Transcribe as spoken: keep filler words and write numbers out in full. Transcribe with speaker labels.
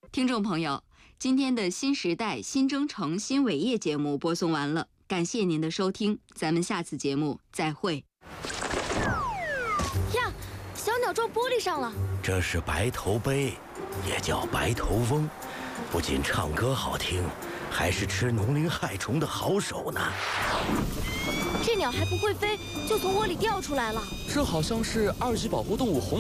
Speaker 1: 听众朋友，今天的新时代新征程新伟业节目播送完了，感谢您的收听，咱们下次节目再会。
Speaker 2: 呀，小鸟撞玻璃上了。
Speaker 3: 这是白头鹎，也叫白头翁，不仅唱歌好听，还是吃农林害虫的好手呢。
Speaker 2: 这鸟还不会飞，就从窝里掉出来了。
Speaker 4: 这好像是二级保护动物红